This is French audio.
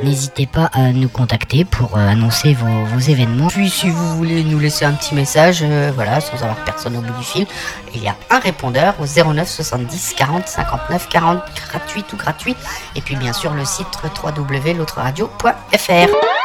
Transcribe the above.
N'hésitez pas à nous contacter pour annoncer vos événements. Puis si vous voulez nous laisser un petit message, voilà, sans avoir personne au bout du fil, il y a un répondeur au 09 70 40 59 40, gratuit ou gratuit. Et puis bien sûr le site www.l'autreradio.fr.